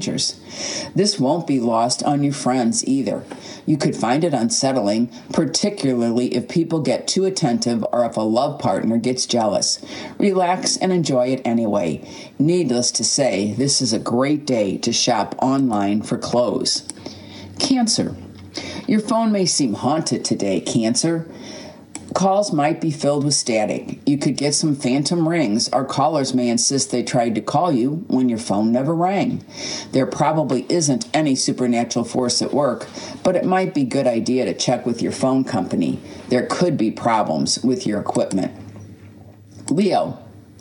This won't be lost on your friends either. You could find it unsettling, particularly if people get too attentive or if a love partner gets jealous. Relax and enjoy it anyway. Needless to say, this is a great day to shop online for clothes. Cancer. Your phone may seem haunted today, Cancer. Calls might be filled with static. You could get some phantom rings, or callers may insist they tried to call you when your phone never rang. There probably isn't any supernatural force at work, but it might be a good idea to check with your phone company. There could be problems with your equipment. Leo.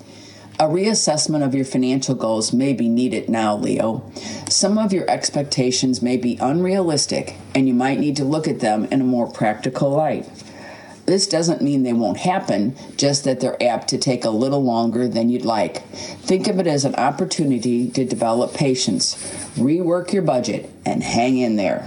A reassessment of your financial goals may be needed now, Leo. Some of your expectations may be unrealistic, and you might need to look at them in a more practical light. This doesn't mean they won't happen, just that they're apt to take a little longer than you'd like. Think of it as an opportunity to develop patience, rework your budget, and hang in there.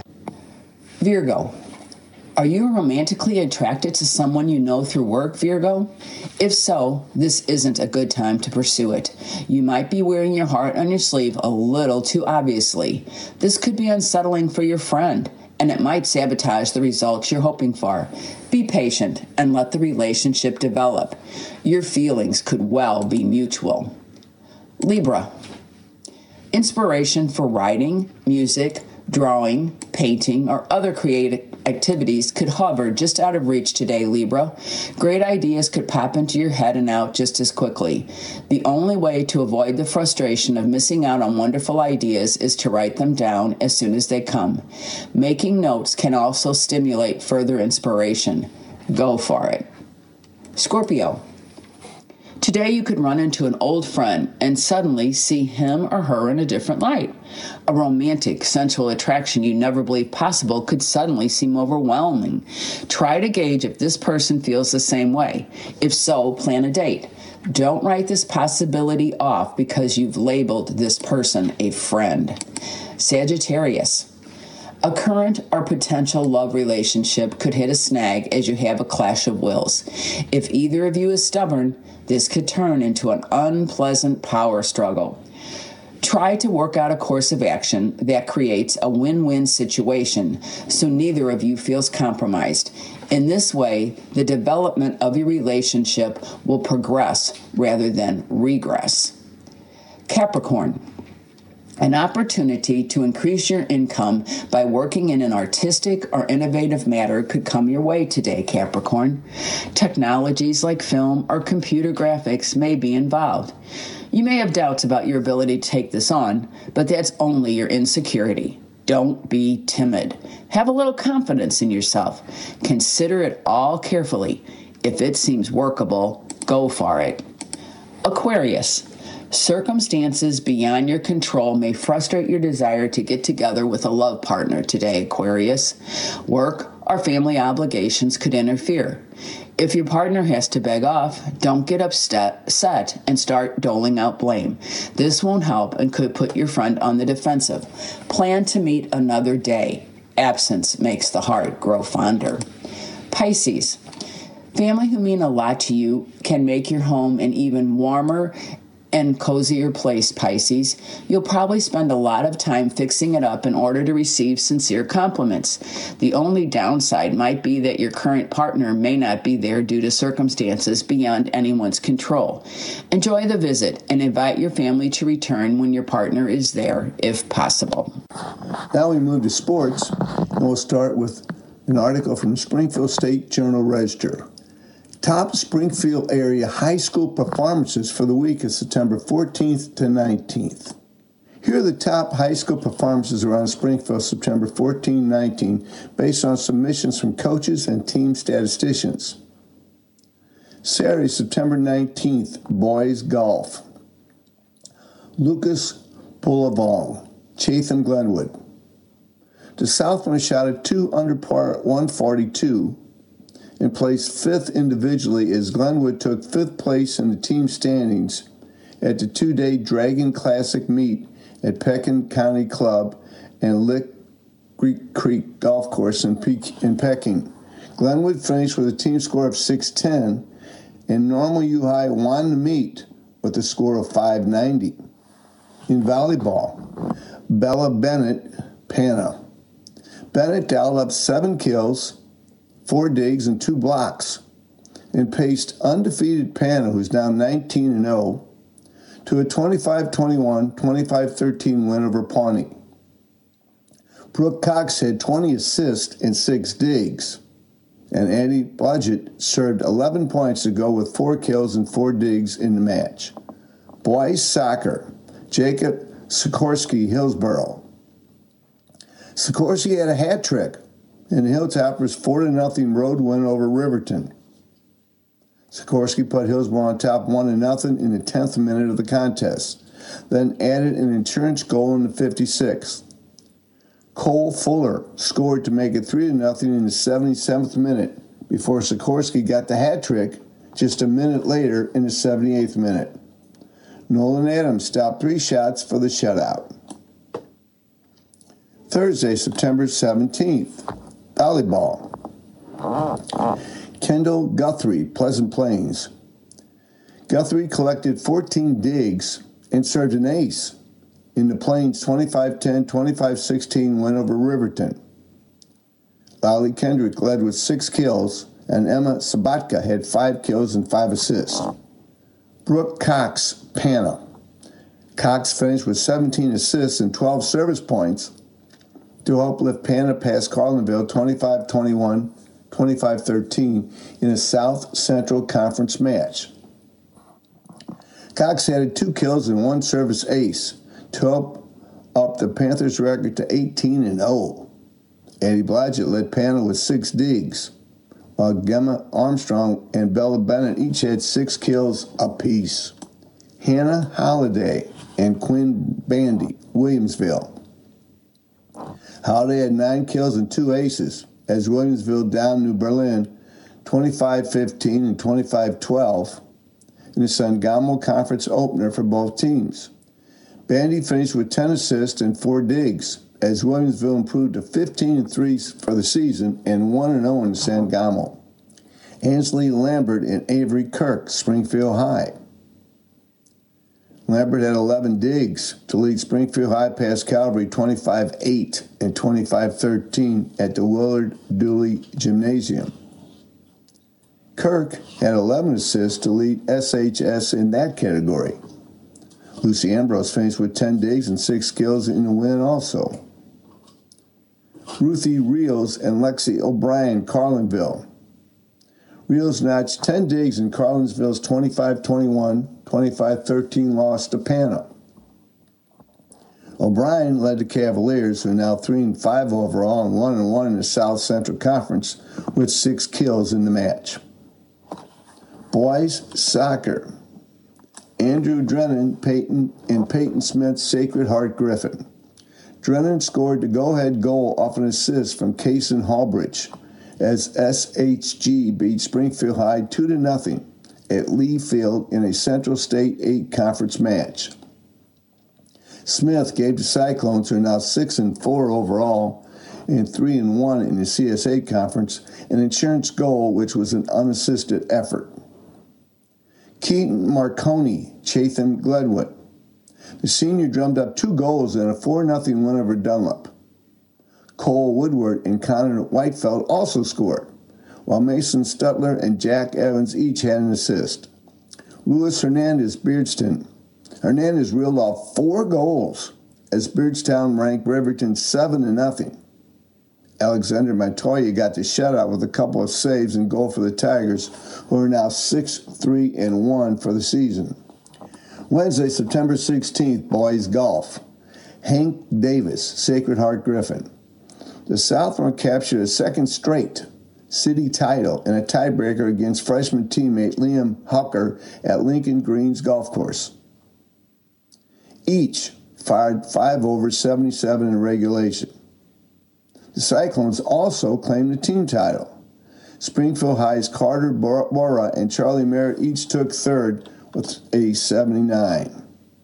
Virgo. Are you romantically attracted to someone you know through work, Virgo? If so, this isn't a good time to pursue it. You might be wearing your heart on your sleeve a little too obviously. This could be unsettling for your friend, and it might sabotage the results you're hoping for. Be patient and let the relationship develop. Your feelings could well be mutual. Libra. Inspiration for writing, music, drawing, painting, or other creative activities could hover just out of reach today, Libra. Great ideas could pop into your head and out just as quickly. The only way to avoid the frustration of missing out on wonderful ideas is to write them down as soon as they come. Making notes can also stimulate further inspiration. Go for it. Scorpio. Today you could run into an old friend and suddenly see him or her in a different light. A romantic, sensual attraction you never believed possible could suddenly seem overwhelming. Try to gauge if this person feels the same way. If so, plan a date. Don't write this possibility off because you've labeled this person a friend. Sagittarius. A current or potential love relationship could hit a snag as you have a clash of wills. If either of you is stubborn, this could turn into an unpleasant power struggle. Try to work out a course of action that creates a win-win situation so neither of you feels compromised. In this way, the development of your relationship will progress rather than regress. Capricorn. An opportunity to increase your income by working in an artistic or innovative matter could come your way today, Capricorn. Technologies like film or computer graphics may be involved. You may have doubts about your ability to take this on, but that's only your insecurity. Don't be timid. Have a little confidence in yourself. Consider it all carefully. If it seems workable, go for it. Aquarius. Circumstances beyond your control may frustrate your desire to get together with a love partner today, Aquarius. Work or family obligations could interfere. If your partner has to beg off, don't get upset and start doling out blame. This won't help and could put your friend on the defensive. Plan to meet another day. Absence makes the heart grow fonder. Pisces. Family who mean a lot to you can make your home an even warmer and cozier place, Pisces. You'll probably spend a lot of time fixing it up in order to receive sincere compliments. The only downside might be that your current partner may not be there due to circumstances beyond anyone's control. Enjoy the visit and invite your family to return when your partner is there, if possible. Now we move to sports, and we'll start with an article from the Springfield State Journal-Register. Top Springfield area high school performances for the week of September 14th to 19th. Here are the top high school performances around Springfield September 14-19 based on submissions from coaches and team statisticians. Saturday, September 19th, boys golf. Lucas Boulavong, Chatham Glenwood. The Southland shot a 2 under par at 142 and placed fifth individually as Glenwood took fifth place in the team standings at the two-day Dragon Classic meet at Pekin County Club and Lick Creek Golf Course in Peking. Glenwood finished with a team score of 610, and Normal U High won the meet with a score of 590. In volleyball, Bella Bennett, Pana. Bennett dialed up 7 kills, 4 digs, and 2 blocks, and paced undefeated Pana, who's now 19-0, to a 25-21, 25-13 win over Pawnee. Brooke Cox had 20 assists and 6 digs, and Andy Blodgett served 11 points to go with 4 kills and 4 digs in the match. Boys soccer, Jacob Sikorsky, Hillsboro. Sikorsky had a hat trick in the Hilltoppers' 4-0 road win over Riverton. Sikorsky put Hillsboro on top 1-0 in the 10th minute of the contest, then added an insurance goal in the 56th. Cole Fuller scored to make it 3-0 in the 77th minute before Sikorsky got the hat trick just a minute later in the 78th minute. Nolan Adams stopped 3 shots for the shutout. Thursday, September 17th, volleyball. Kendall Guthrie, Pleasant Plains. Guthrie collected 14 digs and served an ace in the Plains 25-10, 25-16 win over Riverton. Lolly Kendrick led with 6 kills, and Emma Sabatka had 5 kills and 5 assists. Brooke Cox, Pana. Cox finished with 17 assists and 12 service points to help lift Pana past Carlinville 25-21, 25-13 in a South Central Conference match. Cox added 2 kills and 1 service ace to help up the Panthers' record to 18-0. Eddie Blodgett led Pana with 6 digs, while Gemma Armstrong and Bella Bennett each had 6 kills apiece. Hannah Holliday and Quinn Bandy, Williamsville. Holliday had 9 kills and 2 aces as Williamsville downed New Berlin 25-15 and 25-12 in the Sangamo Conference opener for both teams. Bandy finished with 10 assists and 4 digs as Williamsville improved to 15-3 for the season and 1-0 in Sangamo. Ansley Lambert and Avery Kirk, Springfield High. Lambert had 11 digs to lead Springfield High past Calvary 25-8 and 25-13 at the Willard Dooley Gymnasium. Kirk had 11 assists to lead SHS in that category. Lucy Ambrose finished with 10 digs and 6 kills in the win also. Ruthie Reels and Lexi O'Brien, Carlinville. Reels notched 10 digs in Carlinsville's 25-21, 25-13 loss to Pana. O'Brien led the Cavaliers, who are now 3-5 overall and 1-1 in the South Central Conference, with 6 kills in the match. Boys soccer. Andrew Drennan, Peyton Smith's Sacred Heart Griffin. Drennan scored the go-ahead goal off an assist from Kaysen Hallbridge as SHG beat Springfield High 2-0 at Lee Field in a Central State 8 conference match. Smith gave the Cyclones, who are now 6-4 overall and 3-1 in the CSA conference, an insurance goal which was an unassisted effort. Keaton Marconi, Chatham Glenwood. The senior drummed up 2 goals and a 4-0 win over Dunlop. Cole Woodward and Connor Whitefeld also scored, while Mason Stutler and Jack Evans each had an assist. Luis Hernandez, Beardstown. Hernandez reeled off 4 goals as Beardstown ranked Riverton 7-0. Alexander Montoya got the shutout with a couple of saves and goal for the Tigers, who are now 6-3-1 for the season. Wednesday, September 16th, boys golf. Hank Davis, Sacred Heart Griffin. The Southland captured a second straight city title in a tiebreaker against freshman teammate Liam Hucker at Lincoln Greens Golf Course. Each fired 5 over 77 in regulation. The Cyclones also claimed the team title. Springfield High's Carter Bora and Charlie Merritt each took third with a 79.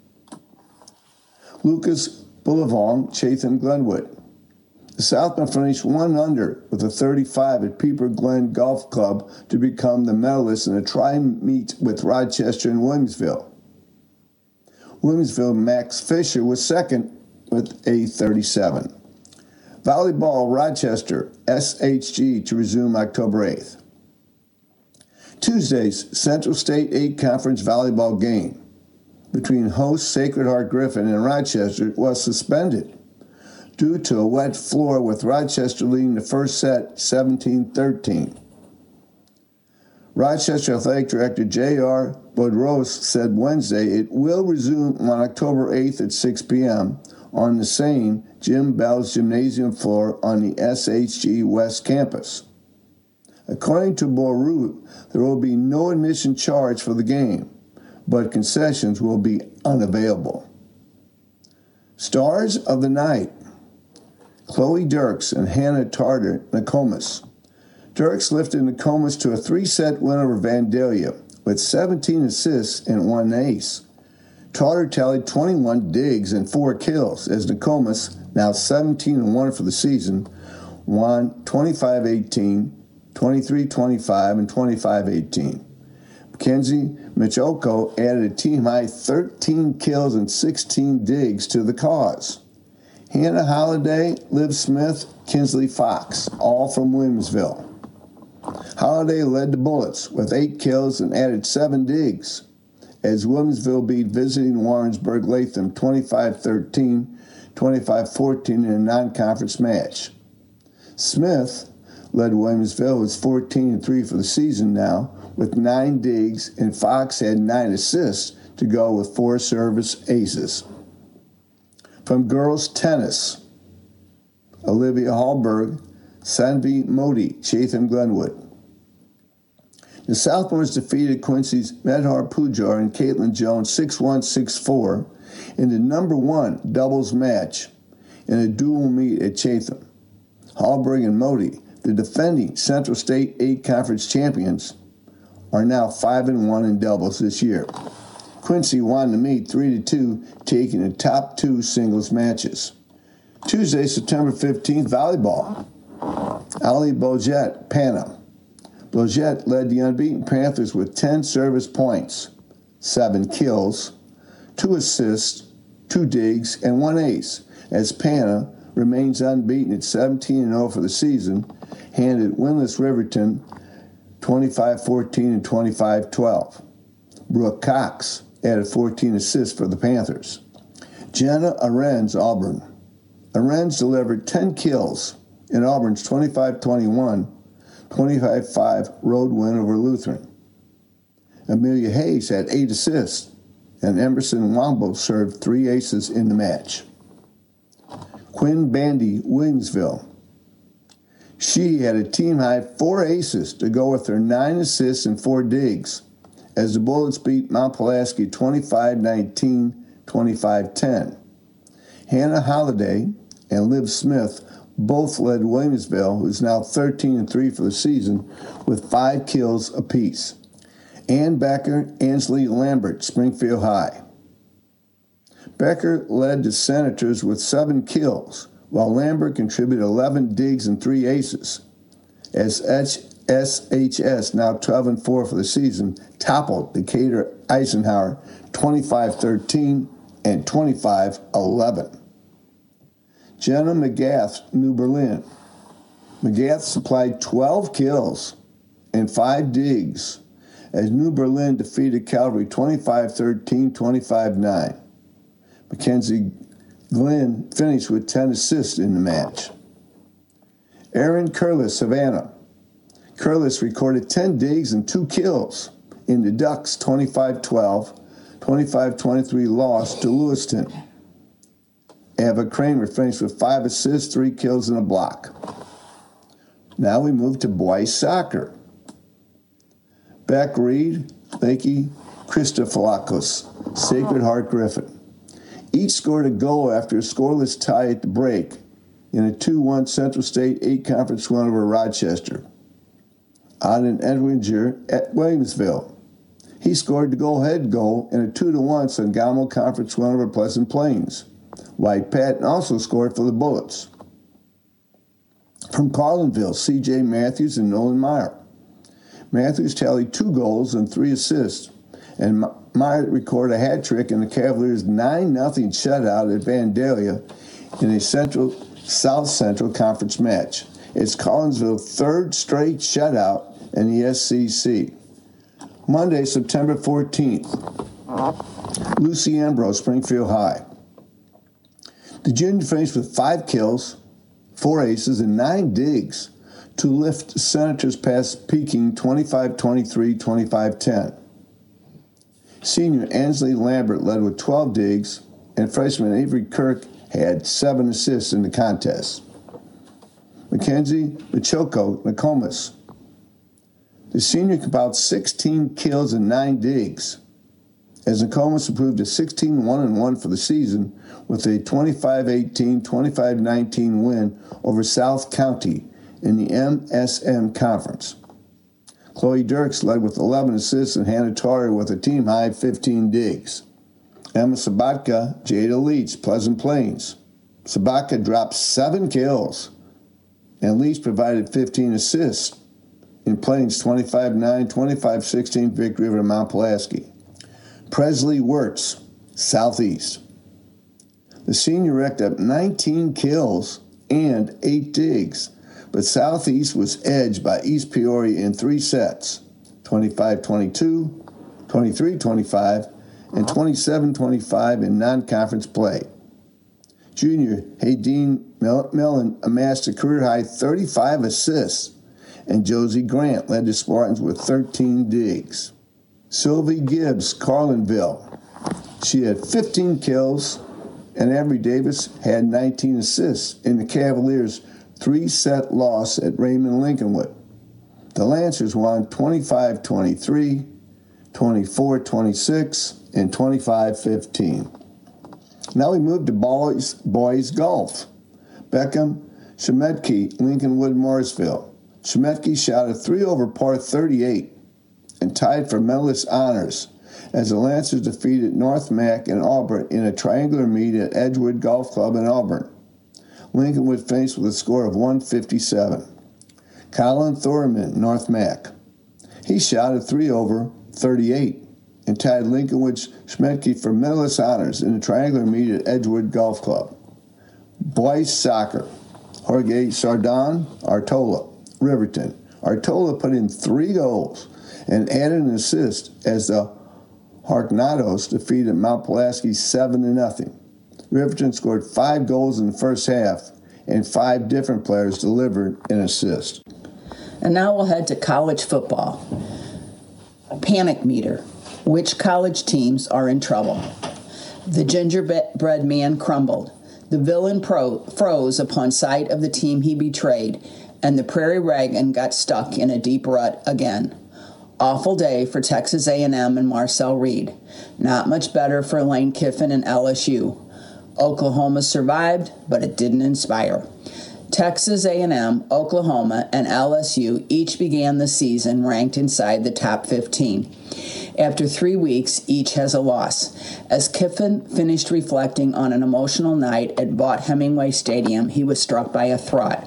Lucas Bullivong, Chatham Glenwood. The Southmen finished 1 under with a 35 at Pieper Glen Golf Club to become the medalists in a tri-meet with Rochester and Williamsville. Williamsville Max Fisher was second with a 37. Volleyball, Rochester, SHG to resume October 8th. Tuesday's Central State 8 Conference volleyball game between host Sacred Heart Griffin and Rochester was suspended due to a wet floor, with Rochester leading the first set 17-13. Rochester Athletic Director J.R. Bodros said Wednesday it will resume on October 8th at 6 p.m. on the same Jim Bell's gymnasium floor on the SHG West campus. According to Boru, there will be no admission charge for the game, but concessions will be unavailable. Stars of the night: Chloe Dirks and Hannah Tarter Nokomis. Dirks lifted Nokomis to a 3-set win over Vandalia with 17 assists and 1 ace. Tarter tallied 21 digs and 4 kills as Nokomis, now 17-1 for the season, won 25-18, 23-25, and 25-18. Mackenzie Michoko added a team-high 13 kills and 16 digs to the cause. Hannah Holliday, Liv Smith, Kinsley Fox, all from Williamsville. Holliday led the Bullets with 8 kills and added 7 digs as Williamsville beat visiting Warrensburg Latham 25-13, 25-14 in a non-conference match. Smith led Williamsville with 14-3 for the season now, with 9 digs, and Fox had 9 assists to go with 4 service aces. From girls tennis, Olivia Hallberg, Sanvi Modi, Chatham Glenwood. The Southmores defeated Quincy's Medhar Pujar and Caitlin Jones 6-1, 6-4 in the number 1 doubles match in a dual meet at Chatham. Hallberg and Modi, the defending Central State 8 Conference champions, are now 5-1 in doubles this year. Quincy won the meet 3-2, taking the top 2 singles matches. Tuesday, September 15th, volleyball. Ali Bojet, Pana. Bojet led the unbeaten Panthers with 10 service points, 7 kills, 2 assists, 2 digs, and 1 ace, as Pana remains unbeaten at 17-0 for the season, handed winless Riverton 25-14 and 25-12. Brooke Cox added 14 assists for the Panthers. Jenna Arends, Auburn. Arends delivered 10 kills in Auburn's 25-21, 25-5 road win over Lutheran. Amelia Hayes had 8 assists, and Emerson Wombo served 3 aces in the match. Quinn Bandy, Williamsville. She had a team-high 4 aces to go with her 9 assists and 4 digs, as the Bullets beat Mount Pulaski 25-19, 25-10. Hannah Holliday and Liv Smith both led Williamsville, who's now 13-3 for the season, with 5 kills apiece. Ann Becker, Ansley Lambert, Springfield High. Becker led the Senators with 7 kills, while Lambert contributed 11 digs and 3 aces, as SHS, now 12-4 for the season, toppled Decatur Eisenhower 25-13 and 25-11. Jenna McGath, New Berlin. McGath supplied 12 kills and 5 digs as New Berlin defeated Calvary 25-13, 25-9. Mackenzie Glenn finished with 10 assists in the match. Aaron Curlis, Savannah. Curlis recorded 10 digs and 2 kills in the Ducks' 25-12, 25-23 loss to Lewiston. Ava Kramer finished with 5 assists, 3 kills, and a block. Now we move to boys soccer. Beck Reed, Lakey, Christofalakos, Sacred Heart Griffin. Each scored a goal after a scoreless tie at the break in a 2-1 Central State 8 Conference win over Rochester. Auden Edwinger at Williamsville. He scored the go-ahead goal in a 2-1 Sangamo Conference win over Pleasant Plains. White Patton also scored for the Bullets. From Carlinville, C.J. Matthews and Nolan Meyer. Matthews tallied 2 goals and 3 assists, and Meyer recorded a hat trick in the Cavaliers' 9-0 shutout at Vandalia in a South Central Conference match. It's Collinsville's third straight shutout in the SEC. Monday, September 14th, Lucy Ambrose, Springfield High. The junior finished with 5 kills, 4 aces, and 9 digs to lift Senators past Peking 25-23, 25-10. Senior Ansley Lambert led with 12 digs, and freshman Avery Kirk had 7 assists in the contest. Mackenzie Machoco Nokomis. The senior compiled 16 kills and 9 digs, as Nokomis improved to 16-1-1 for the season with a 25-18, 25-19 win over South County in the MSM Conference. Chloe Dirks led with 11 assists and Hannah Torrey with a team-high 15 digs. Emma Sabatka, Jada Leach, Pleasant Plains. Sabatka dropped 7 kills, and Leach provided 15 assists in Plains' 25-9, 25-16 victory over Mount Pulaski. Presley Wirtz, Southeast. The senior racked up 19 kills and 8 digs, but Southeast was edged by East Peoria in 3 sets, 25-22, 23-25, and 27-25 in non-conference play. Junior Haydeen Millen amassed a career-high 35 assists, and Josie Grant led the Spartans with 13 digs. Sylvie Gibbs, Carlinville. She had 15 kills, and Avery Davis had 19 assists in the Cavaliers' 3-set loss at Raymond Lincolnwood. The Lancers won 25-23, 24-26, and 25-15. Now we move to boys golf. Beckham Shemetke, Lincolnwood, Morrisville. Shemetke shot a 3-over par 38 and tied for medalist honors as the Lancers defeated North Mac and Auburn in a triangular meet at Edgewood Golf Club in Auburn. Lincolnwood finished with a score of 157. Colin Thorman, North Mac. He shot a 3-over 38 and tied Lincolnwood's Schmetke for medalist honors in the triangular meet at Edgewood Golf Club. Boys soccer. Jorge Sardon, Artola, Riverton. Artola put in 3 goals and added an assist as the Harknados defeated Mount Pulaski 7-0. Riverton scored 5 goals in the first half, and 5 different players delivered an assist. And now we'll head to college football. Panic meter. Which college teams are in trouble? The gingerbread man crumbled. The villain froze upon sight of the team he betrayed, and the Prairie Wagon got stuck in a deep rut again. Awful day for Texas A&M and Marcel Reed. Not much better for Lane Kiffin and LSU. Oklahoma survived, but it didn't inspire. Texas A&M, Oklahoma, and LSU each began the season ranked inside the top 15. After 3 weeks, each has a loss. As Kiffin finished reflecting on an emotional night at Vaught Hemingway Stadium, he was struck by a thought.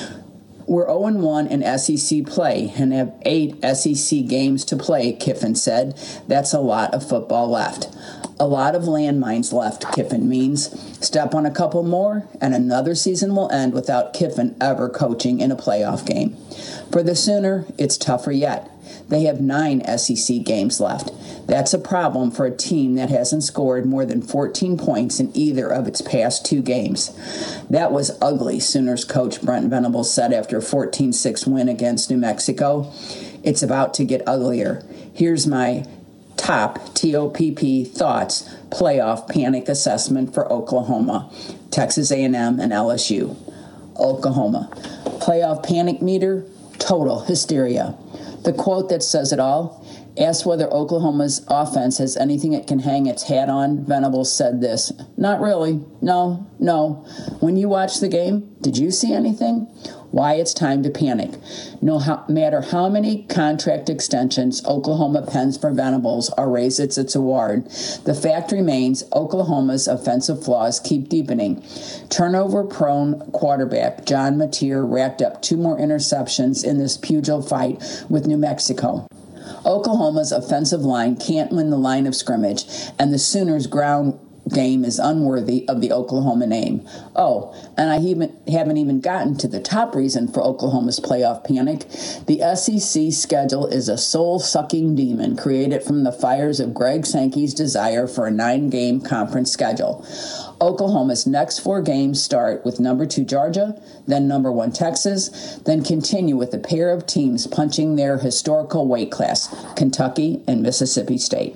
We're 0-1 in SEC play and have 8 SEC games to play, Kiffin said. That's a lot of football left. A lot of landmines left, Kiffin means. Step on a couple more, and another season will end without Kiffin ever coaching in a playoff game. For the Sooner, it's tougher yet. They have 9 SEC games left. That's a problem for a team that hasn't scored more than 14 points in either of its past 2 games. That was ugly, Sooners coach Brent Venables said after a 14-6 win against New Mexico. It's about to get uglier. Here's my top TOPP thoughts playoff panic assessment for Oklahoma, Texas A&M, and LSU. Oklahoma. Playoff panic meter, total hysteria. The quote that says it all, asked whether Oklahoma's offense has anything it can hang its hat on, Venables said this, "Not really. No. When you watched the game, did you see anything? Why it's time to panic. No matter how many contract extensions Oklahoma pens for Venables or raises its award, the fact remains Oklahoma's offensive flaws keep deepening. Turnover-prone quarterback John Mateer racked up 2 more interceptions in this pugil fight with New Mexico. Oklahoma's offensive line can't win the line of scrimmage, and the Sooners' ground game is unworthy of the Oklahoma name. Oh, and I haven't even gotten to the top reason for Oklahoma's playoff panic. The SEC schedule is a soul-sucking demon created from the fires of Greg Sankey's desire for a 9-game conference schedule. Oklahoma's next 4 games start with number 2 Georgia, then number 1 Texas, then continue with a pair of teams punching their historical weight class, Kentucky and Mississippi State.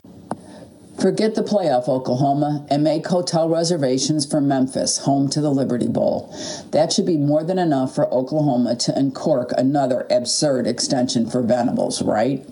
Forget the playoff, Oklahoma, and make hotel reservations for Memphis, home to the Liberty Bowl. That should be more than enough for Oklahoma to uncork another absurd extension for Venables, right?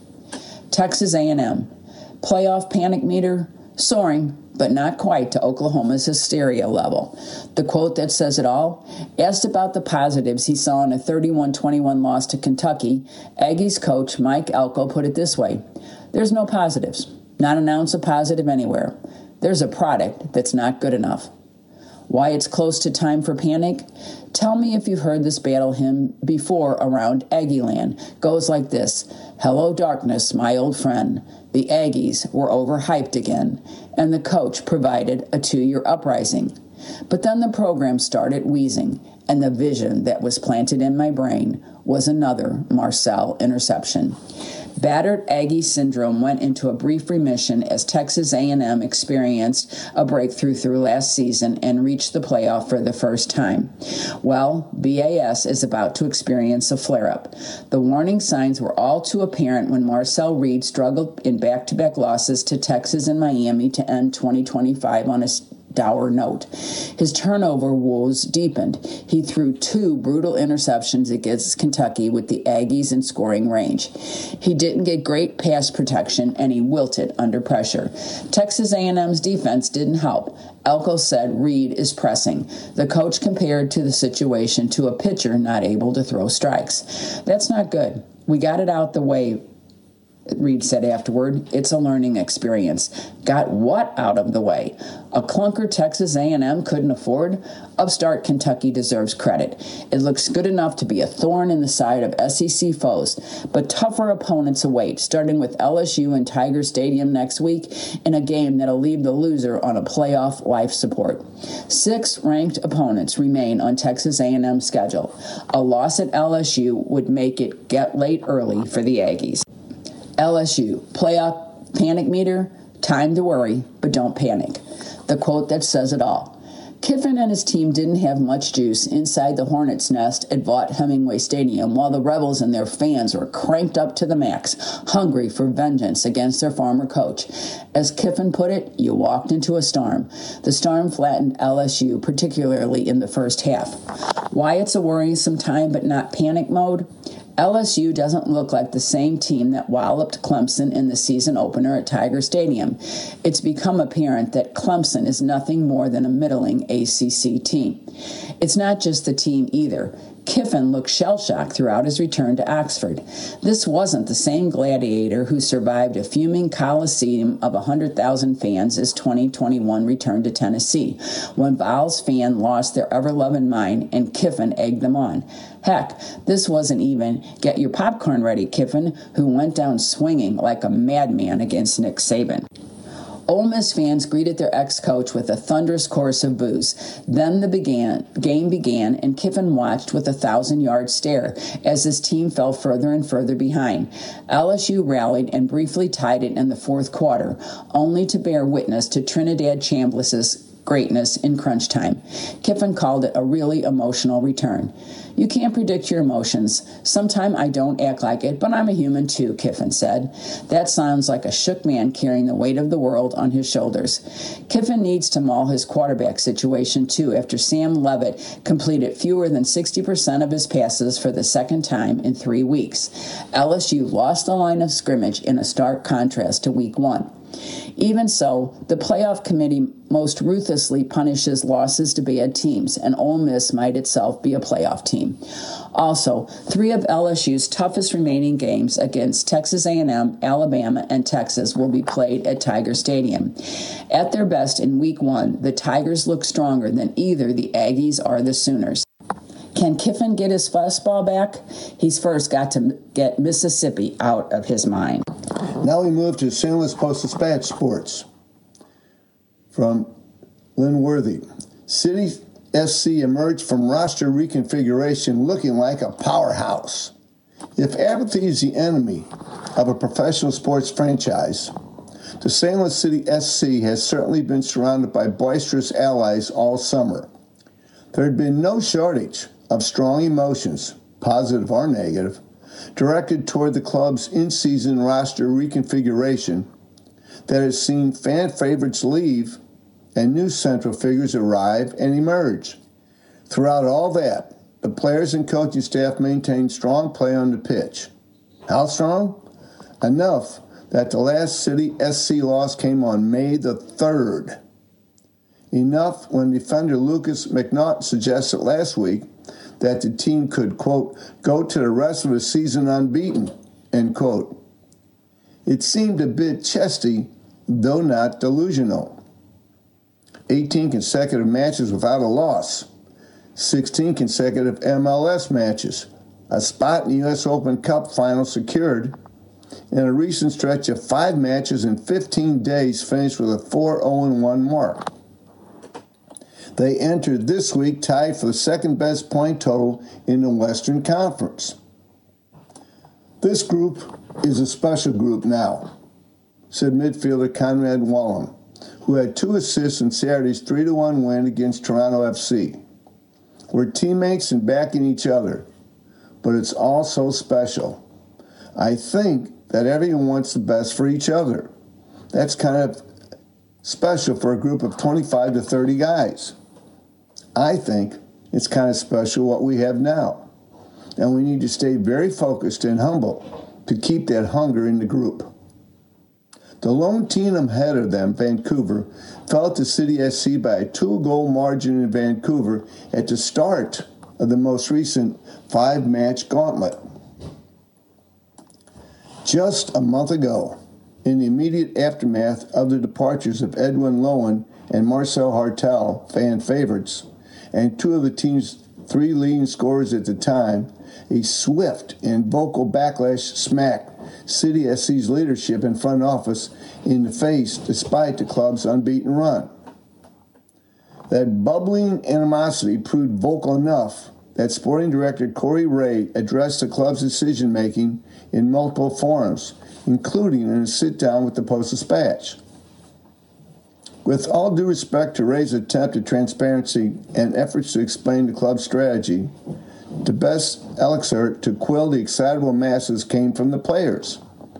Texas A&M. Playoff panic meter? Soaring, but not quite to Oklahoma's hysteria level. The quote that says it all, asked about the positives he saw in a 31-21 loss to Kentucky, Aggies coach Mike Elko put it this way: there's no positives. Not an ounce of positive anywhere. There's a product that's not good enough. Why it's close to time for panic? Tell me if you've heard this battle hymn before around Aggieland. Goes like this: hello darkness, my old friend. The Aggies were overhyped again, and the coach provided a 2-year uprising. But then the program started wheezing, and the vision that was planted in my brain was another Marcel interception. Battered Aggie syndrome went into a brief remission as Texas A&M experienced a breakthrough through last season and reached the playoff for the first time. Well, BAS is about to experience a flare-up. The warning signs were all too apparent when Marcel Reed struggled in back-to-back losses to Texas and Miami to end 2025 on a dour note. His turnover woes deepened. He threw 2 brutal interceptions against Kentucky with the Aggies in scoring range. He didn't get great pass protection, and he wilted under pressure. Texas A&M's defense didn't help. Elko said Reed is pressing. The coach compared to the situation to a pitcher not able to throw strikes. That's not good. We got it out the way, Reed said afterward. It's a learning experience. Got what out of the way? A clunker Texas A&M couldn't afford? Upstart Kentucky deserves credit. It looks good enough to be a thorn in the side of SEC foes, but tougher opponents await, starting with LSU in Tiger Stadium next week in a game that'll leave the loser on a playoff life support. 6 ranked opponents remain on Texas A&M's schedule. A loss at LSU would make it get late early for the Aggies. LSU, playoff panic meter, time to worry, but don't panic. The quote that says it all. Kiffin and his team didn't have much juice inside the Hornets' nest at Vaught-Hemingway Stadium, while the Rebels and their fans were cranked up to the max, hungry for vengeance against their former coach. As Kiffin put it, you walked into a storm. The storm flattened LSU, particularly in the first half. Why it's a worrisome time but not panic mode? LSU doesn't look like the same team that walloped Clemson in the season opener at Tiger Stadium. It's become apparent that Clemson is nothing more than a middling ACC team. It's not just the team either. Kiffin looked shell-shocked throughout his return to Oxford. This wasn't the same gladiator who survived a fuming coliseum of 100,000 fans as 2021 returned to Tennessee, when Vols fans lost their ever-loving mind and Kiffin egged them on. Heck, this wasn't even get your popcorn ready Kiffin, who went down swinging like a madman against Nick Saban. Ole Miss fans greeted their ex-coach with a thunderous chorus of boos. Then the game began, and Kiffin watched with a 1,000-yard stare as his team fell further and further behind. LSU rallied and briefly tied it in the fourth quarter, only to bear witness to Trinidad Chambliss's greatness in crunch time. Kiffin called it a really emotional return. You can't predict your emotions. Sometimes I don't act like it, but I'm a human too, Kiffin said. That sounds like a shook man carrying the weight of the world on his shoulders. Kiffin needs to maul his quarterback situation too after Sam Levitt completed fewer than 60% of his passes for the second time in 3 weeks. LSU lost the line of scrimmage in a stark contrast to Week 1. Even so, the playoff committee most ruthlessly punishes losses to bad teams, and Ole Miss might itself be a playoff team. Also, 3 of LSU's toughest remaining games against Texas A&M, Alabama, and Texas will be played at Tiger Stadium. At their best in Week 1, the Tigers look stronger than either the Aggies or the Sooners. Can Kiffin get his fastball back? He's first got to get Mississippi out of his mind. Now we move to St. Louis Post-Dispatch Sports. From Lynn Worthy. City SC emerged from roster reconfiguration looking like a powerhouse. If apathy is the enemy of a professional sports franchise, the St. Louis City SC has certainly been surrounded by boisterous allies all summer. There had been no shortage of strong emotions, positive or negative, directed toward the club's in-season roster reconfiguration that has seen fan favorites leave and new central figures arrive and emerge. Throughout all that, the players and coaching staff maintained strong play on the pitch. How strong? Enough that the last City SC loss came on May the 3rd. Enough when defender Lucas McNaught suggested last week that the team could, quote, go to the rest of the season unbeaten, end quote. It seemed a bit chesty, though not delusional. 18 consecutive matches without a loss, 16 consecutive MLS matches, a spot in the U.S. Open Cup final secured, and a recent stretch of 5 matches in 15 days finished with a 4-0-1 mark. They entered this week tied for the second best point total in the Western Conference. This group is a special group now, said midfielder Conrad Wallum, who had 2 assists in Saturday's 3-1 win against Toronto FC. We're teammates and backing each other, but it's all so special. I think that everyone wants the best for each other. That's kind of special for a group of 25 to 30 guys. I think it's kind of special what we have now, and we need to stay very focused and humble to keep that hunger in the group. The lone team ahead of them, Vancouver, fell to City SC by a 2-goal margin in Vancouver at the start of the most recent 5-match gauntlet. Just a month ago, in the immediate aftermath of the departures of Edwin Lowen and Marcel Hartel, fan favorites, and 2 of the team's 3 leading scorers at the time, a swift and vocal backlash smacked City SC's leadership and front office in the face despite the club's unbeaten run. That bubbling animosity proved vocal enough that sporting director Corey Ray addressed the club's decision-making in multiple forums, including in a sit-down with the Post-Dispatch. With all due respect to Ray's attempt at transparency and efforts to explain the club's strategy, the best elixir to quell the excitable masses came from the players.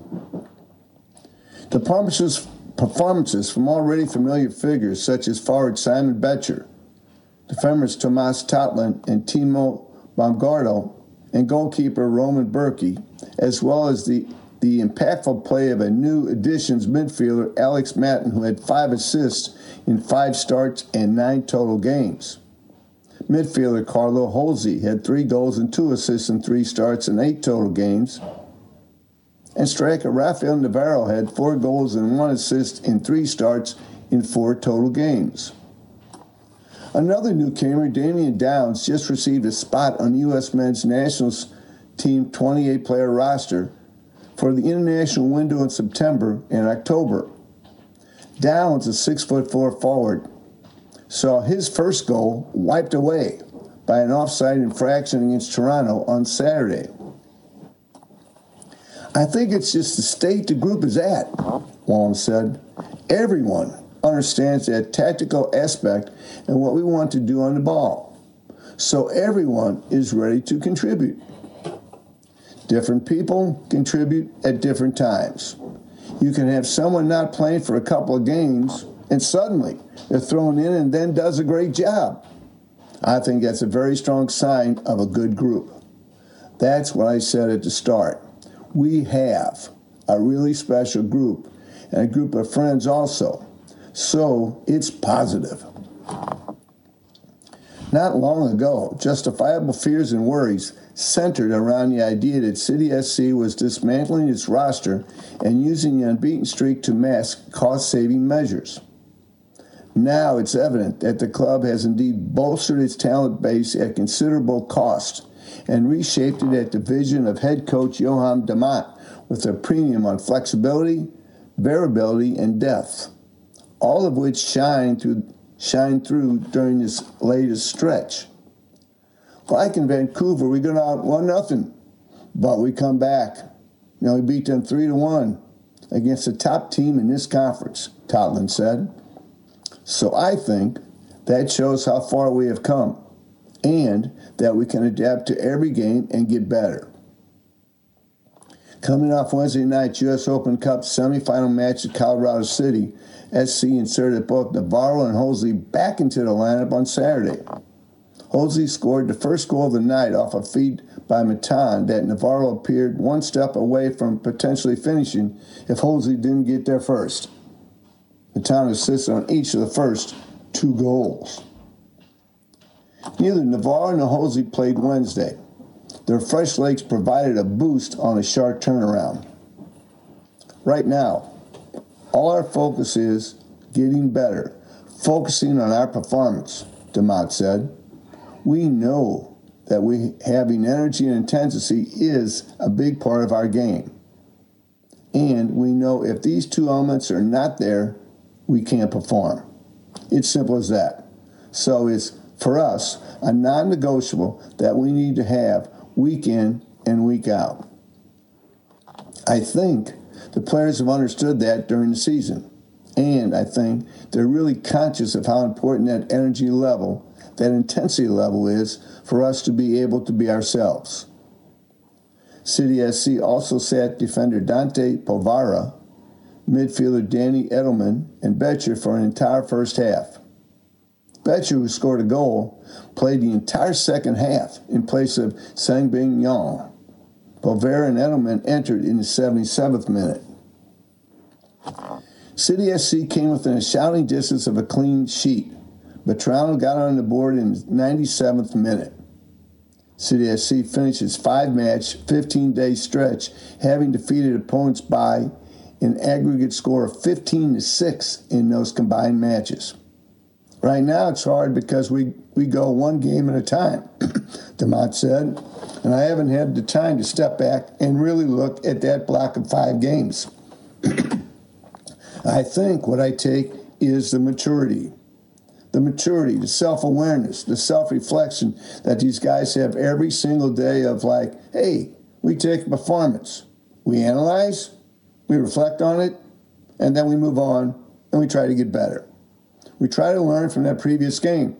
The performances from already familiar figures such as forward Simon Betcher, defenders Tomas Totland and Timo Baumgartl, and goalkeeper Roman Berkey, as well as the impactful play of a new additions midfielder Alex Matten, who had 5 assists in 5 starts and 9 total games. Midfielder Carlo Holze had 3 goals and 2 assists in 3 starts and 8 total games. And striker Rafael Navarro had 4 goals and 1 assist in 3 starts in 4 total games. Another newcomer, Damian Downs, just received a spot on the U.S. men's national team 28-player roster for the international window in September and October. Downs, a 6'4" forward, saw his first goal wiped away by an offside infraction against Toronto on Saturday. I think it's just the state the group is at, Wallum said. Everyone understands that tactical aspect and what we want to do on the ball. So everyone is ready to contribute. Different people contribute at different times. You can have someone not playing for a couple of games and suddenly they're thrown in and then does a great job. I think that's a very strong sign of a good group. That's what I said at the start. We have a really special group and a group of friends also. So it's positive. Not long ago, justifiable fears and worries centered around the idea that City SC was dismantling its roster and using the unbeaten streak to mask cost-saving measures. Now it's evident that the club has indeed bolstered its talent base at considerable cost and reshaped it at the vision of head coach Johan Damat with a premium on flexibility, variability, and depth, all of which shine through during this latest stretch. Like in Vancouver, we go out 1-0, but we come back. We beat them 3-1 against the top team in this conference, Totland said. So I think that shows how far we have come and that we can adapt to every game and get better. Coming off Wednesday night's U.S. Open Cup semifinal match at Colorado City, SC inserted both Navarro and Holsey back into the lineup on Saturday. Holsey scored the first goal of the night off a feed by Matan that Navarro appeared one step away from potentially finishing if Holsey didn't get there first. Matan assisted on each of the first 2 goals. Neither Navarro nor Holsey played Wednesday. Their fresh legs provided a boost on a sharp turnaround. Right now, all our focus is getting better, focusing on our performance, Damat said. We know that having energy and intensity is a big part of our game. And we know if these 2 elements are not there, we can't perform. It's simple as that. So it's, for us, a non-negotiable that we need to have week in and week out. I think the players have understood that during the season. And I think they're really conscious of how important that energy level, that intensity level is for us to be able to be ourselves. City SC also sat defender Dante Povara, midfielder Danny Edelman, and Betcher for an entire first half. Betcher, who scored a goal, played the entire second half in place of Sangbin Yang. Povara and Edelman entered in the 77th minute. City SC came within a shouting distance of a clean sheet, but Toronto got on the board in the 97th minute. City SC finished its 5-match, 15-day stretch, having defeated opponents by an aggregate score of 15-6 in those combined matches. Right now it's hard because we go one game at a time, Damat said, and I haven't had the time to step back and really look at that block of 5 games. I think what I take is the maturity, the self-awareness, the self-reflection that these guys have every single day of like, hey, we take a performance, we analyze, we reflect on it, and then we move on and we try to get better. We try to learn from that previous game.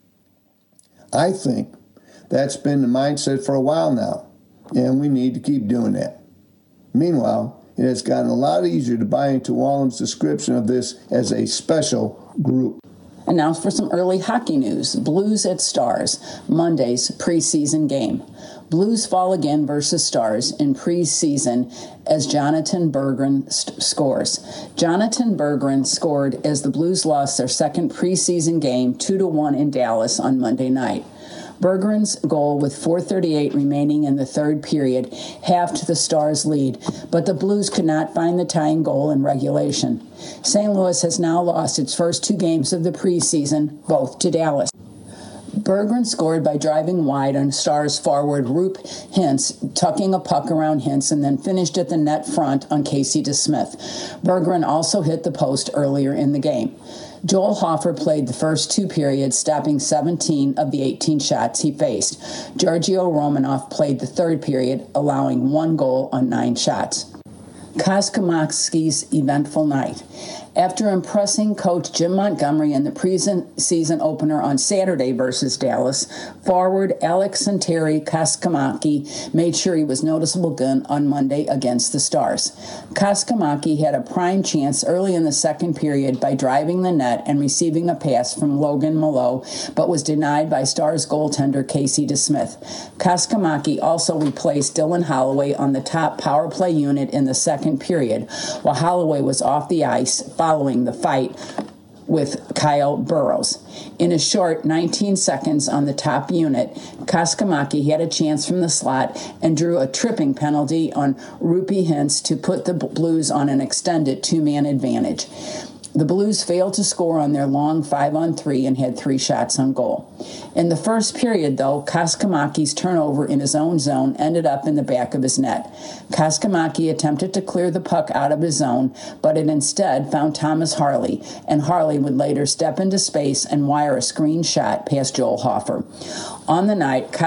I think that's been the mindset for a while now, and we need to keep doing that. Meanwhile, it has gotten a lot easier to buy into Wallen's description of this as a special group. And now for some early hockey news. Blues at Stars, Monday's preseason game. Blues fall again versus Stars in preseason as Jonathan Berggren scores. Jonathan Berggren scored as the Blues lost their second preseason game 2-1 in Dallas on Monday night. Berggren's goal with 4:38 remaining in the third period halved the Stars' lead, but the Blues could not find the tying goal in regulation. St. Louis has now lost its first 2 games of the preseason, both to Dallas. Berggren scored by driving wide on Stars forward Roop Hintz, tucking a puck around Hintz, and then finished at the net front on Casey DeSmith. Berggren also hit the post earlier in the game. Joel Hofer played the first 2 periods, stopping 17 of the 18 shots he faced. Giorgio Romanoff played the third period, allowing 1 goal on 9 shots. Kaskamakski's eventful night. After impressing coach Jim Montgomery in the preseason opener on Saturday versus Dallas, forward Alex Santeri Kaskamaki made sure he was noticeable good on Monday against the Stars. Kaskamaki had a prime chance early in the second period by driving the net and receiving a pass from Logan Malo, but was denied by Stars goaltender Casey DeSmith. Kaskamaki also replaced Dylan Holloway on the top power play unit in the second period, while Holloway was off the ice following the fight with Kyle Burrows. In a short 19 seconds on the top unit, Kaskamaki had a chance from the slot and drew a tripping penalty on Rupi Hintz to put the Blues on an extended 2-man advantage. The Blues failed to score on their long 5-on-3 and had 3 shots on goal. In the first period, though, Kaskamaki's turnover in his own zone ended up in the back of his net. Kaskamaki attempted to clear the puck out of his zone, but it instead found Thomas Harley, and Harley would later step into space and wire a screen shot past Joel Hofer. On the night,